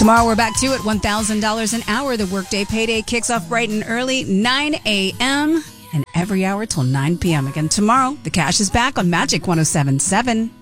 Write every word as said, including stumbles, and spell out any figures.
Tomorrow we're back to it, one thousand dollars an hour. The workday payday kicks off bright and early, nine a.m. and every hour till nine p.m. Again tomorrow, the cash is back on Magic one oh seven point seven.